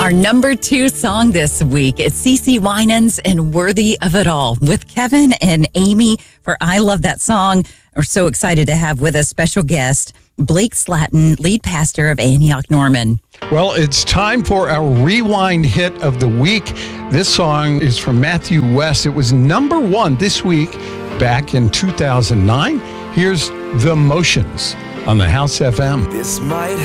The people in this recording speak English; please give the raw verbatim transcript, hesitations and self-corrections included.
Our number two song this week is CeCe Winans and Worthy of It All with Kevin and Amy for I Love That Song. We're so excited to have with us special guest, Blake Slatton, lead pastor of Antioch Norman. Well, it's time for our rewind hit of the week. This song is from Matthew West. It was number one this week back in two thousand nine. Here's The Motions on the House F M. This might